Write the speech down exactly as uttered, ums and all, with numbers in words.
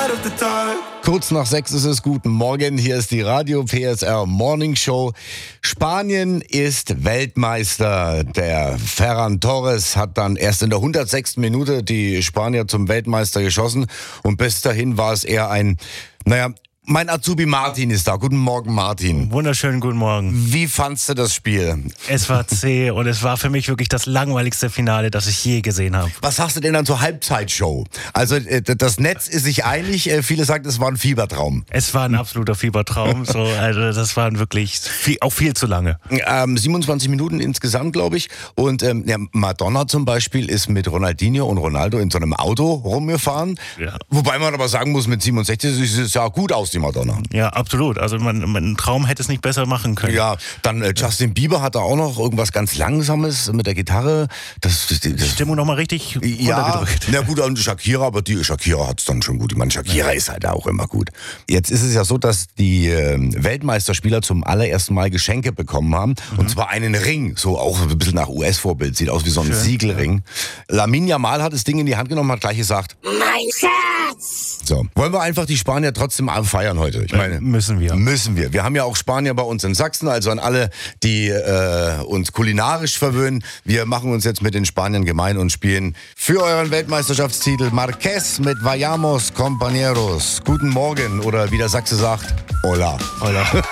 Kurz nach sechs ist es. Guten Morgen, hier ist die Radio P S R Morning Show. Spanien ist Weltmeister. Der Ferran Torres hat dann erst in der hundertsechsten Minute die Spanier zum Weltmeister geschossen. Und bis dahin war es eher ein, naja, mein Azubi Martin ist da. Guten Morgen, Martin. Wunderschönen guten Morgen. Wie fandst du das Spiel? Es war zäh und es war für mich wirklich das langweiligste Finale, das ich je gesehen habe. Was sagst du denn dann zur Halbzeitshow? Also das Netz ist sich einig, viele sagen, es war ein Fiebertraum. Es war ein absoluter Fiebertraum, so, also das waren wirklich viel, auch viel zu lange. Ähm, siebenundzwanzig Minuten insgesamt, glaube ich. Und ähm, ja, Madonna zum Beispiel ist mit Ronaldinho und Ronaldo in so einem Auto rumgefahren. Ja. Wobei man aber sagen muss, mit siebenundsechzig sieht es ja gut aus, die Madonna. Ja, absolut. Also man, man, ein Traum hätte es nicht besser machen können. Ja, dann äh, Justin Bieber hat da auch noch irgendwas ganz Langsames mit der Gitarre. Das, das, das Die Stimmung nochmal richtig ja, runtergedrückt. na gut, und Shakira, aber die Shakira hat es dann schon gut. Ich meine, Shakira ja. ist halt auch immer gut. Jetzt ist es ja so, dass die äh, Weltmeisterspieler zum allerersten Mal Geschenke bekommen haben. Mhm. Und zwar einen Ring, so auch ein bisschen nach U S-Vorbild. Sieht aus wie so ein Schön, Siegelring. Ja. Lamine Yamal hat das Ding in die Hand genommen, hat gleich gesagt, mein Schatz! So, wollen wir einfach die Spanier trotzdem feiern heute? Ich meine, müssen wir. Müssen wir. Wir haben ja auch Spanier bei uns in Sachsen, also an alle, die äh, uns kulinarisch verwöhnen. Wir machen uns jetzt mit den Spaniern gemein und spielen für euren Weltmeisterschaftstitel Marquez mit Vayamos Compañeros. Guten Morgen oder wie der Sachse sagt, hola. Hola.